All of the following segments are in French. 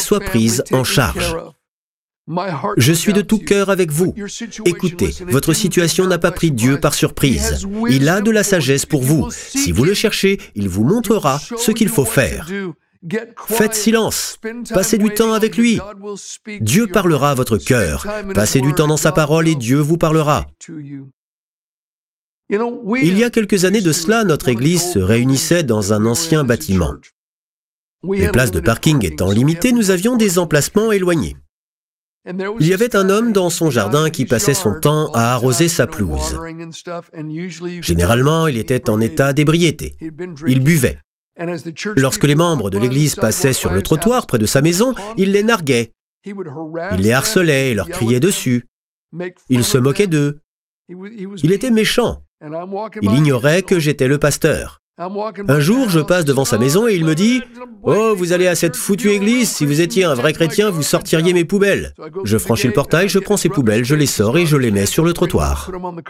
soient prises en charge. Je suis de tout cœur avec vous. Écoutez, votre situation n'a pas pris Dieu par surprise. Il a de la sagesse pour vous. Si vous le cherchez, il vous montrera ce qu'il faut faire. Faites silence. Passez du temps avec lui. Dieu parlera à votre cœur. Passez du temps dans sa parole et Dieu vous parlera. Il y a quelques années de cela, notre église se réunissait dans un ancien bâtiment. Les places de parking étant limitées, nous avions des emplacements éloignés. Il y avait un homme dans son jardin qui passait son temps à arroser sa pelouse. Généralement, il était en état d'ébriété. Il buvait. Lorsque les membres de l'église passaient sur le trottoir près de sa maison, il les narguait. Il les harcelait et leur criait dessus. Il se moquait d'eux. Il était méchant. Il ignorait que j'étais le pasteur. Un jour, je passe devant sa maison et il me dit « Oh, vous allez à cette foutue église, si vous étiez un vrai chrétien, vous sortiriez mes poubelles. » Je franchis le portail, je prends ses poubelles, je les sors et je les mets sur le trottoir.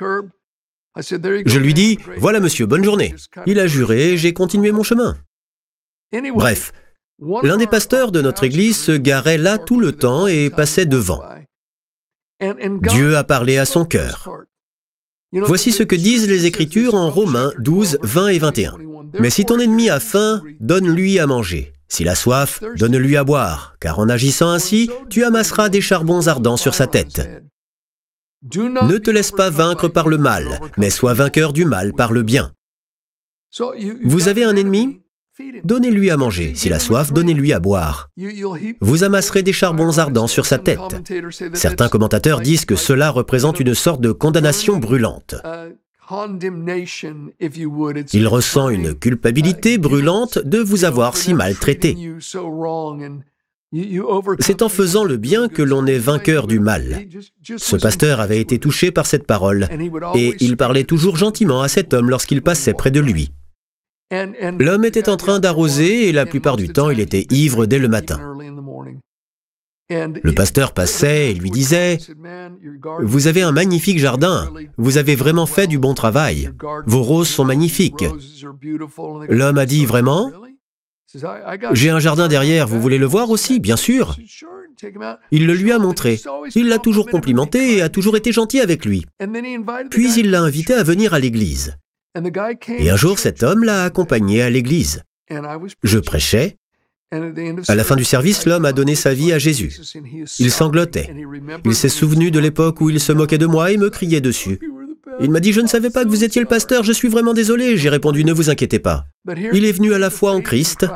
Je lui dis « Voilà monsieur, bonne journée. » Il a juré et j'ai continué mon chemin. Bref, l'un des pasteurs de notre église se garait là tout le temps et passait devant. Dieu a parlé à son cœur. Voici ce que disent les Écritures en Romains 12, 20 et 21. « Mais si ton ennemi a faim, donne-lui à manger. S'il a soif, donne-lui à boire, car en agissant ainsi, tu amasseras des charbons ardents sur sa tête. Ne te laisse pas vaincre par le mal, mais sois vainqueur du mal par le bien. Vous avez un ennemi ? Donnez-lui à manger. S'il a soif, donnez-lui à boire. Vous amasserez des charbons ardents sur sa tête. » Certains commentateurs disent que cela représente une sorte de condamnation brûlante. Il ressent une culpabilité brûlante de vous avoir si maltraité. C'est en faisant le bien que l'on est vainqueur du mal. Ce pasteur avait été touché par cette parole, et il parlait toujours gentiment à cet homme lorsqu'il passait près de lui. L'homme était en train d'arroser et la plupart du temps, il était ivre dès le matin. Le pasteur passait et lui disait « Vous avez un magnifique jardin, vous avez vraiment fait du bon travail, vos roses sont magnifiques. » L'homme a dit « Vraiment ? J'ai un jardin derrière, vous voulez le voir aussi, bien sûr. » Il le lui a montré. Il l'a toujours complimenté et a toujours été gentil avec lui. Puis il l'a invité à venir à l'église. Et un jour, cet homme l'a accompagné à l'église. Je prêchais. À la fin du service, l'homme a donné sa vie à Jésus. Il sanglotait. Il s'est souvenu de l'époque où il se moquait de moi et me criait dessus. Il m'a dit « Je ne savais pas que vous étiez le pasteur, je suis vraiment désolé. » J'ai répondu « Ne vous inquiétez pas. » Il est venu à la foi en Christ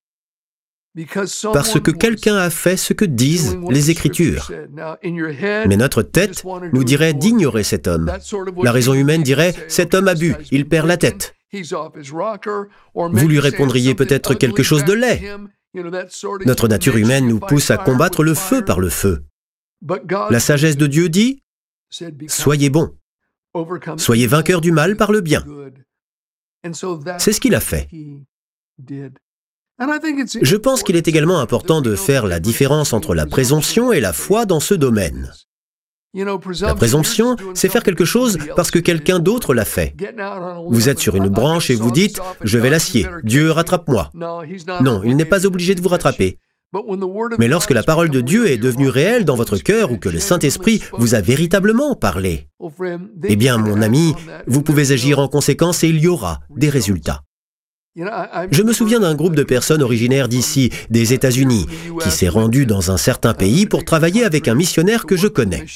parce que quelqu'un a fait ce que disent les Écritures. Mais notre tête nous dirait d'ignorer cet homme. La raison humaine dirait « Cet homme a bu, il perd la tête. » Vous lui répondriez peut-être quelque chose de laid. Notre nature humaine nous pousse à combattre le feu par le feu. La sagesse de Dieu dit « Soyez bons, soyez vainqueurs du mal par le bien. » C'est ce qu'il a fait. Je pense qu'il est également important de faire la différence entre la présomption et la foi dans ce domaine. La présomption, c'est faire quelque chose parce que quelqu'un d'autre l'a fait. Vous êtes sur une branche et vous dites « Je vais la scier, Dieu rattrape-moi ». Non, il n'est pas obligé de vous rattraper. Mais lorsque la parole de Dieu est devenue réelle dans votre cœur ou que le Saint-Esprit vous a véritablement parlé, eh bien, mon ami, vous pouvez agir en conséquence et il y aura des résultats. Je me souviens d'un groupe de personnes originaires d'ici, des États-Unis, qui s'est rendu dans un certain pays pour travailler avec un missionnaire que je connais.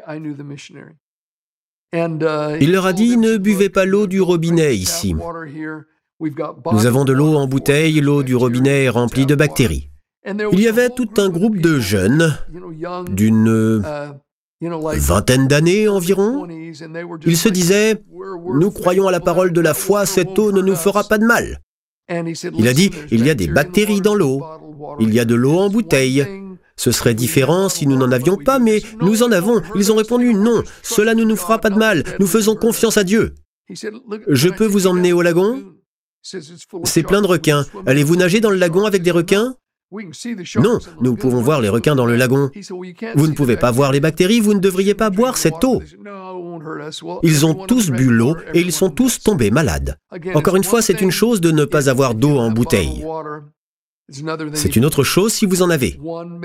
Il leur a dit « Ne buvez pas l'eau du robinet ici. Nous avons de l'eau en bouteille, l'eau du robinet est remplie de bactéries. » Il y avait tout un groupe de jeunes, d'une vingtaine d'années environ. Ils se disaient « Nous croyons à la parole de la foi, cette eau ne nous fera pas de mal. » Il a dit « Il y a des bactéries dans l'eau. Il y a de l'eau en bouteille. Ce serait différent si nous n'en avions pas, mais nous en avons. » Ils ont répondu « Non, cela ne nous fera pas de mal. Nous faisons confiance à Dieu. » Je peux vous emmener au lagon ? C'est plein de requins. Allez-vous nager dans le lagon avec des requins ? Non, nous pouvons voir les requins dans le lagon. Vous ne pouvez pas voir les bactéries, vous ne devriez pas boire cette eau. Ils ont tous bu l'eau et ils sont tous tombés malades. Encore une fois, c'est une chose de ne pas avoir d'eau en bouteille. C'est une autre chose si vous en avez.